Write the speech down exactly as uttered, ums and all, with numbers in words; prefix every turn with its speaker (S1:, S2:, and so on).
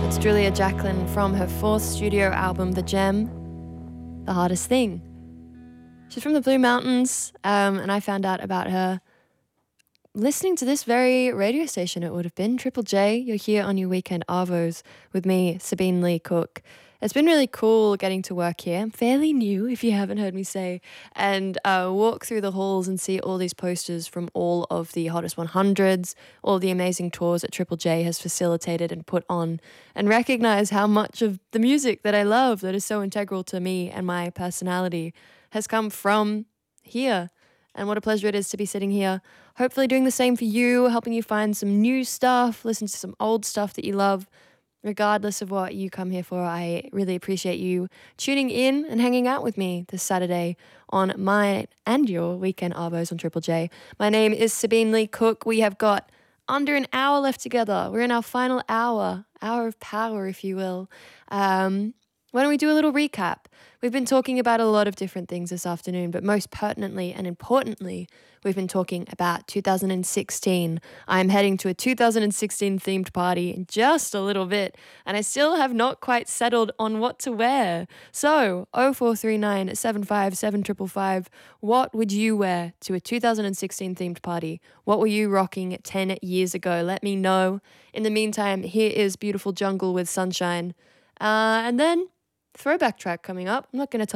S1: It's Julia Jacklin from her fourth studio album, The Gem, The Hardest Thing. She's from the Blue Mountains, um, and I found out about her listening to this very radio station. It would have been Triple J. You're here on your weekend Arvos with me, Sabine Lee Cook. It's been really cool getting to work here. I'm fairly new, if you haven't heard me say, and uh, walk through the halls and see all these posters from all of the Hottest one hundreds, all the amazing tours that Triple J has facilitated and put on, and recognize how much of the music that I love, that is so integral to me and my personality, has come from here. And what a pleasure it is to be sitting here, hopefully doing the same for you, helping you find some new stuff, listen to some old stuff that you love. Regardless of what you come here for, I really appreciate you tuning in and hanging out with me this Saturday on my and your weekend Arvos on Triple J. My name is Sabine Lee Cook. We have got under an hour left together. We're in our final hour, hour of power, if you will. Um, why don't we do a little recap? We've been talking about a lot of different things this afternoon, but most pertinently and importantly, we've been talking about two thousand sixteen. I'm heading to a two thousand sixteen themed party in just a little bit, and I still have not quite settled on what to wear. So, oh four three nine, seven five seven five five five, what would you wear to a two thousand sixteen themed party? What were you rocking ten years ago? Let me know. In the meantime, here is Beautiful Jungle with Sunshine. Uh, and then, throwback track coming up. I'm not going to tell